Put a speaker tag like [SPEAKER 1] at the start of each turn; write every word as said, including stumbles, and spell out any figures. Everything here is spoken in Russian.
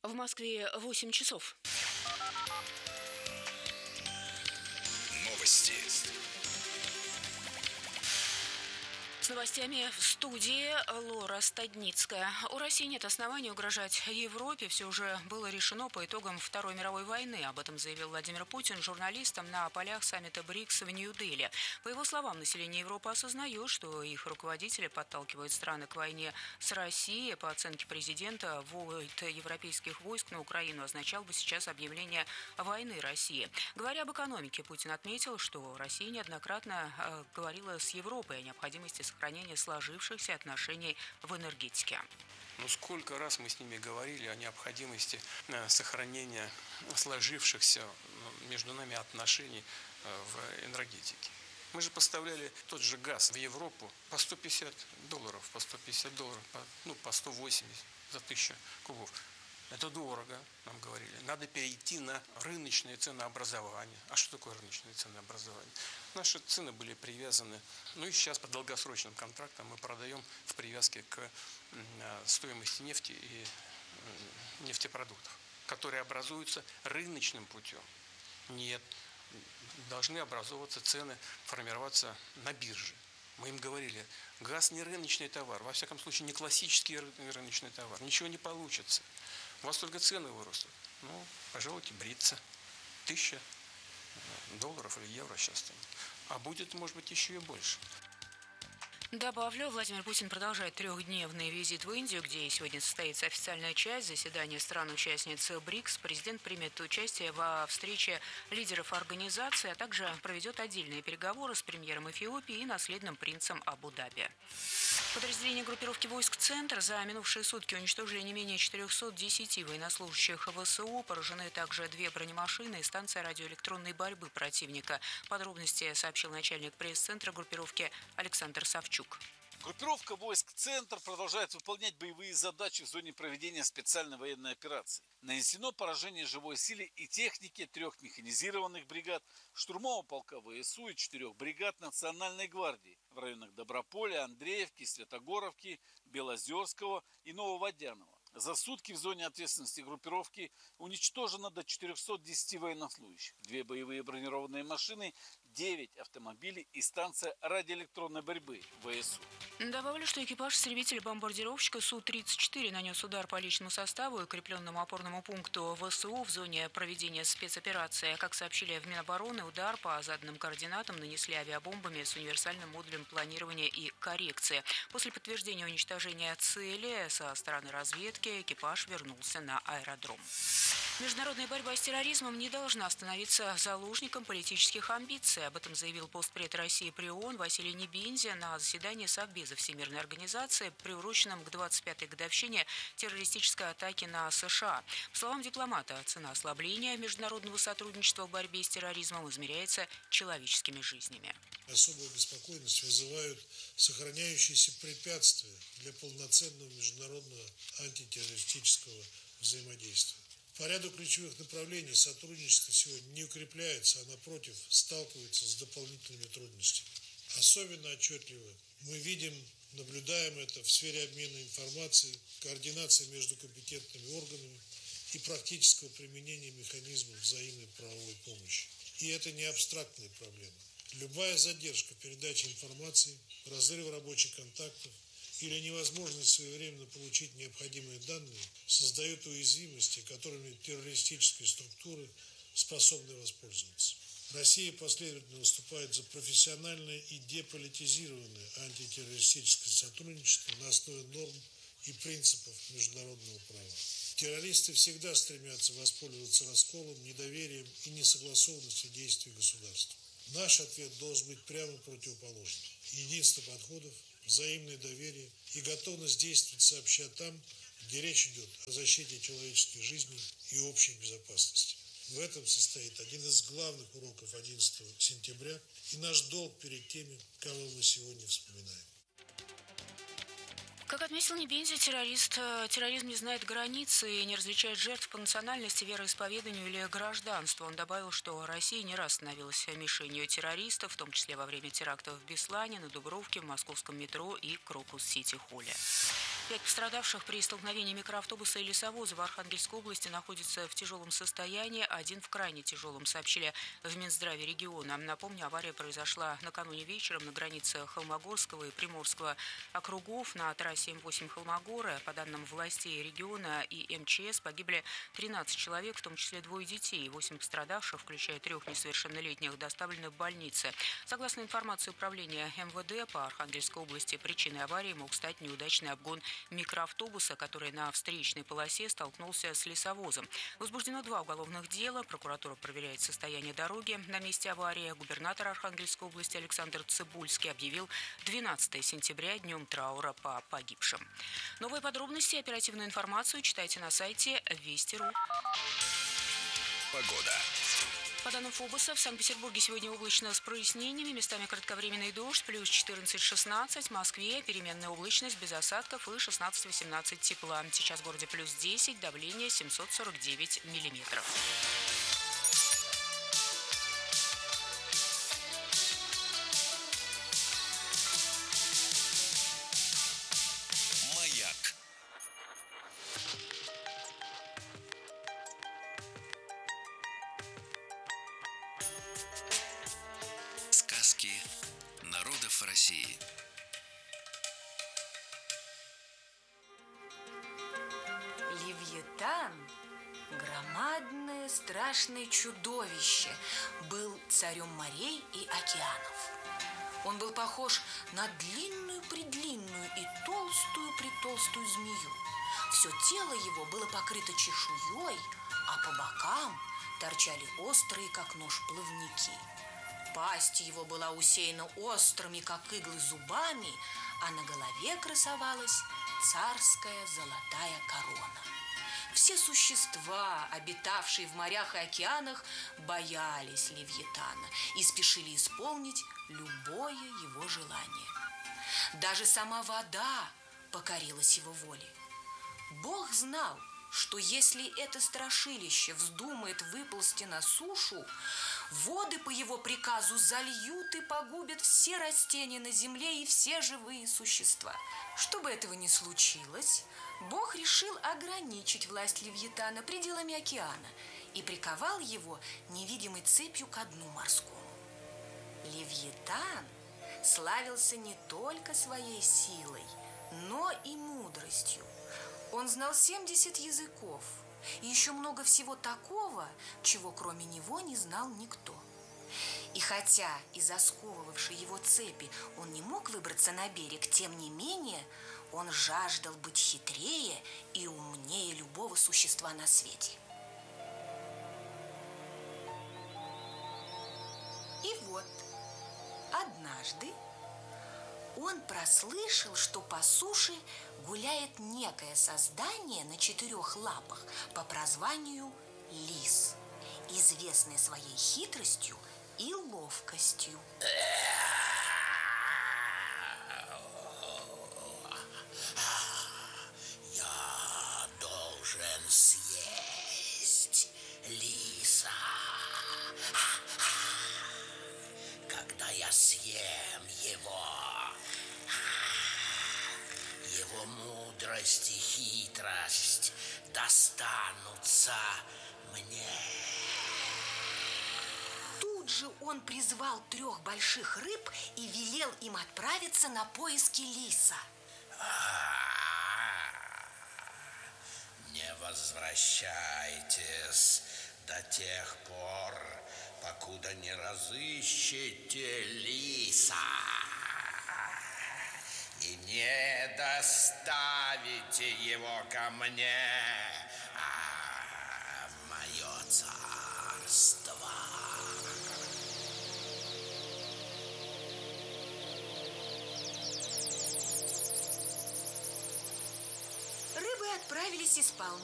[SPEAKER 1] В Москве восемь часов.
[SPEAKER 2] Новости.
[SPEAKER 1] С новостями в студии Лора Стадницкая. У России нет оснований угрожать Европе. Все уже было решено по итогам Второй мировой войны. Об этом заявил Владимир Путин журналистам на полях саммита БРИКС в Нью-Дели. По его словам, население Европы осознает, что их руководители подталкивают страны к войне с Россией. По оценке президента, ввод европейских войск на Украину означал бы сейчас объявление войны России. Говоря об экономике, Путин отметил, что Россия неоднократно э, говорила с Европой о необходимости сохранения сохранения сложившихся отношений в энергетике.
[SPEAKER 3] Ну, сколько раз мы с ними говорили о необходимости сохранения сложившихся между нами отношений в энергетике. Мы же поставляли тот же газ в Европу по сто пятьдесят долларов, по сто пятьдесят долларов, по, ну, по сто восемьдесят за тысячу кубов. Это дорого, нам говорили. Надо перейти на рыночное ценообразование. А что такое рыночное ценообразование? Наши цены были привязаны, ну и сейчас по долгосрочным контрактам мы продаем в привязке к стоимости нефти и нефтепродуктов, которые образуются рыночным путем. Нет, должны образовываться цены, формироваться на бирже. Мы им говорили, газ не рыночный товар, во всяком случае не классический рыночный товар, ничего не получится. У вас только цены вырастут. Ну, пожалуйте, бриться. Тысяча долларов или евро сейчас там. А будет, может быть, еще и больше.
[SPEAKER 1] Добавлю, Владимир Путин продолжает трехдневный визит в Индию, где сегодня состоится официальная часть заседания стран-участниц БРИКС. Президент примет участие во встрече лидеров организации, а также проведет отдельные переговоры с премьером Эфиопии и наследным принцем Абу-Даби. Подразделения группировки войск «Центр» за минувшие сутки уничтожили не менее четырехсот десяти военнослужащих ВСУ. Поражены также две бронемашины и станция радиоэлектронной борьбы противника. Подробности сообщил начальник пресс-центра группировки Александр Савчук.
[SPEAKER 4] Группировка войск «Центр» продолжает выполнять боевые задачи в зоне проведения специальной военной операции. Нанесено поражение живой силе и технике трех механизированных бригад, штурмового полка ВСУ и четырех бригад Национальной гвардии в районах Доброполя, Андреевки, Святогоровки, Белозерского и Нововодянова. За сутки в зоне ответственности группировки уничтожено до четырехсот десяти военнослужащих, две боевые бронированные машины, девять автомобилей и станция радиоэлектронной борьбы ВСУ.
[SPEAKER 1] Добавлю, что экипаж истребителя-бомбардировщика Су тридцать четыре нанес удар по личному составу и укрепленному опорному пункту ВСУ в зоне проведения спецоперации. Как сообщили в Минобороны, удар по заданным координатам нанесли авиабомбами с универсальным модулем планирования и коррекции. После подтверждения уничтожения цели со стороны разведки экипаж вернулся на аэродром. Международная борьба с терроризмом не должна становиться заложником политических амбиций. Об этом заявил постпред России при ООН Василий Небензи на заседании Совбеза Всемирной организации, приуроченном к двадцать пятой годовщине террористической атаки на США. По словам дипломата, цена ослабления международного сотрудничества в борьбе с терроризмом измеряется человеческими жизнями.
[SPEAKER 5] Особую беспокойность вызывают сохраняющиеся препятствия для полноценного международного антитеррористического взаимодействия. По ряду ключевых направлений сотрудничество сегодня не укрепляется, а напротив сталкивается с дополнительными трудностями. Особенно отчетливо мы видим, наблюдаем это в сфере обмена информацией, координации между компетентными органами и практического применения механизмов взаимной правовой помощи. И это не абстрактная проблема. Любая задержка в передаче информации, разрыв рабочих контактов или невозможность своевременно получить необходимые данные создают уязвимости, которыми террористические структуры способны воспользоваться. Россия последовательно выступает за профессиональное и деполитизированное антитеррористическое сотрудничество на основе норм и принципов международного права. Террористы всегда стремятся воспользоваться расколом, недоверием и несогласованностью действий государств. Наш ответ должен быть прямо противоположным. Единство подходов, взаимное доверие и готовность действовать сообща там, где речь идет о защите человеческих жизней и общей безопасности. В этом состоит один из главных уроков одиннадцатого сентября и наш долг перед теми, кого мы сегодня вспоминаем.
[SPEAKER 1] Как отметил Небензи, террорист, терроризм не знает границы и не различает жертв по национальности, вероисповеданию или гражданству. Он добавил, что Россия не раз становилась мишенью террористов, в том числе во время терактов в Беслане, на Дубровке, в московском метро и Крокус-Сити-Холле. Пять пострадавших при столкновении микроавтобуса и лесовоза в Архангельской области находятся в тяжелом состоянии, один в крайне тяжелом, сообщили в Минздраве региона. Напомню, авария произошла накануне вечером на границе Холмогорского и Приморского округов на трассе М восемь Холмогоры. По данным властей региона и эм че эс погибли тринадцать человек, в том числе двое детей. восемь пострадавших, включая трех несовершеннолетних, доставлены в больницы. Согласно информации управления эм вэ дэ по Архангельской области, причиной аварии мог стать неудачный обгон микроавтобуса, который на встречной полосе столкнулся с лесовозом. Возбуждено два уголовных дела. Прокуратура проверяет состояние дороги. На месте аварии губернатор Архангельской области Александр Цыбульский объявил двенадцатое сентября днем траура по погибшим. Новые подробности и оперативную информацию читайте на сайте Вести точка ру.
[SPEAKER 2] Погода.
[SPEAKER 1] По данным ФОБОСа, в Санкт-Петербурге сегодня облачно с прояснениями, местами кратковременный дождь, плюс четырнадцать-шестнадцать, в Москве переменная облачность без осадков и шестнадцать-восемнадцать тепла. Сейчас в городе плюс десять, давление семьсот сорок девять миллиметров.
[SPEAKER 2] Маяк. Сказки народов России.
[SPEAKER 6] Левиатан, громадное страшное чудовище, был царем морей и океанов. Он был похож на длинную-предлинную и толстую-притолстую змею. Все тело его было покрыто чешуей, а по бокам торчали острые, как нож, плавники. Пасть его была усеяна острыми, как иглы, зубами, а на голове красовалась царская золотая корона. Все существа, обитавшие в морях и океанах, боялись Левиатана и спешили исполнить любое его желание. Даже сама вода покорилась его воле. Бог знал, что если это страшилище вздумает выползти на сушу, воды по его приказу зальют и погубят все растения на земле и все живые существа. Чтобы этого не случилось, Бог решил ограничить власть Левиатана пределами океана и приковал его невидимой цепью ко дну морскому. Левиатан славился не только своей силой, но и мудростью. Он знал семьдесят языков и еще много всего такого, чего кроме него не знал никто. И хотя из-за сковывавшей его цепи он не мог выбраться на берег, тем не менее он жаждал быть хитрее и умнее любого существа на свете. И вот однажды он прослышал, что по суше гуляет некое создание на четырех лапах по прозванию лис, известное своей хитростью и ловкостью.
[SPEAKER 7] Я должен съесть лиса. Когда я съем его, его мудрость и хитрость достанутся мне.
[SPEAKER 6] Тут же он призвал трех больших рыб и велел им отправиться на поиски лиса.
[SPEAKER 7] Не возвращайтесь до тех пор, покуда не разыщете лиса и не доставите его ко мне, а, в мое царство.
[SPEAKER 6] Рыбы отправились исполнять